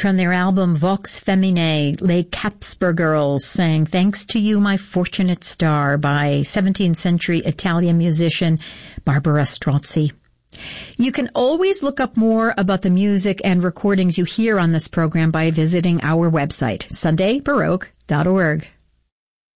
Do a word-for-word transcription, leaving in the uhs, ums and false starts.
From their album Vox Feminae, Les Capsper Girls sang Thanks to You, My Fortunate Star by seventeenth century Italian musician Barbara Strozzi. You can always look up more about the music and recordings you hear on this program by visiting our website, Sunday Baroque dot org.